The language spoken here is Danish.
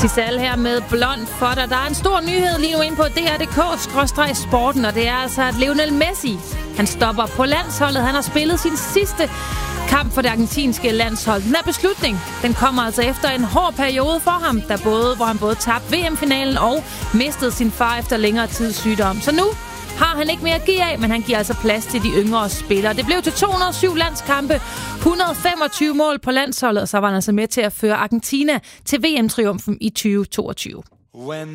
Sisal her med Blond for dig. Der er en stor nyhed lige nu inde på dr.dk/sporten, og det er altså, at Lionel Messi, han stopper på landsholdet. Han har spillet sin sidste kamp for det argentinske landshold. Den her beslutning, den kommer altså efter en hård periode for ham, hvor han både tabte VM-finalen og mistede sin far efter længere tids sygdom. Så nu har han ikke mere at give af, men han giver altså plads til de yngre spillere. Det blev til 207 landskampe, 125 mål på landsholdet, og så var han altså med til at føre Argentina til VM-triumfen i 2022.